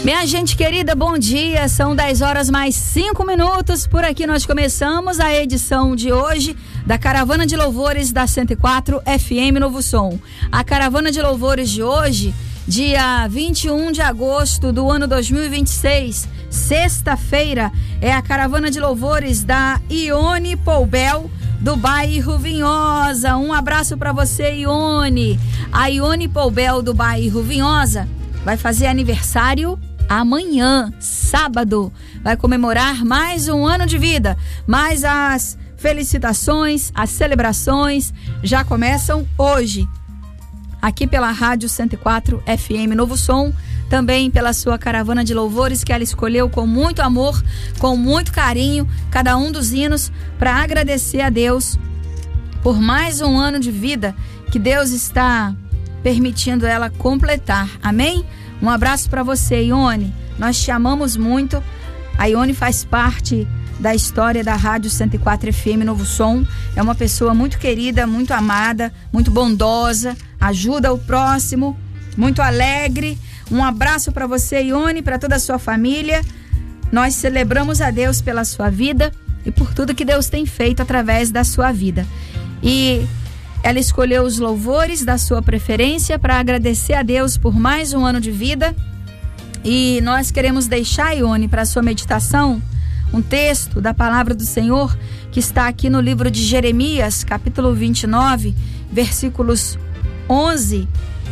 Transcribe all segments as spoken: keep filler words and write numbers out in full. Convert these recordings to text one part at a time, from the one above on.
Minha gente querida, bom dia, são dez horas mais cinco minutos, por aqui nós começamos a edição de hoje da Caravana de Louvores da cento e quatro F M Novo Som. A Caravana de Louvores de hoje, dia vinte e um de agosto do ano dois mil e vinte e seis, sexta-feira, é a Caravana de Louvores da Ione Poubel, do bairro Vinhosa. Um abraço para você, Ione. A Ione Poubel do bairro Vinhosa vai fazer aniversário amanhã, sábado. Vai comemorar mais um ano de vida, mas as felicitações, as celebrações já começam hoje, aqui pela Rádio cento e quatro F M Novo Som, também pela sua caravana de louvores que ela escolheu com muito amor, com muito carinho, cada um dos hinos, para agradecer a Deus por mais um ano de vida que Deus está permitindo ela completar. Amém? Um abraço para você, Ione. Nós te amamos muito. A Ione faz parte da história da Rádio cento e quatro F M Novo Som. É uma pessoa muito querida, muito amada, muito bondosa, ajuda o próximo, muito alegre. Um abraço para você, Ione, para toda a sua família. Nós celebramos a Deus pela sua vida e por tudo que Deus tem feito através da sua vida. E ela escolheu os louvores da sua preferência para agradecer a Deus por mais um ano de vida. E nós queremos deixar, Ione, para a sua meditação, um texto da palavra do Senhor que está aqui no livro de Jeremias, capítulo vinte e nove, versículos onze,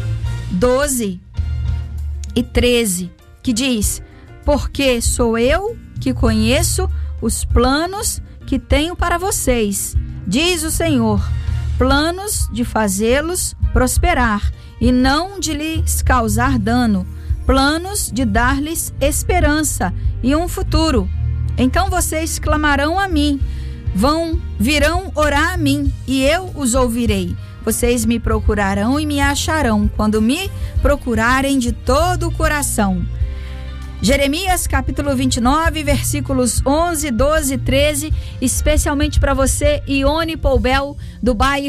doze e treze, que diz: porque sou eu que conheço os planos que tenho para vocês, diz o Senhor, planos de fazê-los prosperar e não de lhes causar dano, planos de dar-lhes esperança e um futuro. Então vocês clamarão a mim, vão, virão orar a mim e eu os ouvirei. Vocês me procurarão e me acharão quando me procurarem de todo o coração. Jeremias capítulo vinte e nove, versículos onze, doze e treze, especialmente para você, Ione Poubel, do bairro